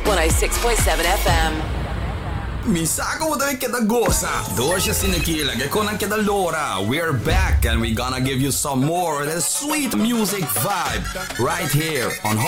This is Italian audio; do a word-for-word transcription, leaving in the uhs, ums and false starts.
one oh six point seven F M. Mi sa come devi che da goza. Doce sinekila, che con anche da allora. We're back and we're gonna give you some more of that sweet music vibe right here on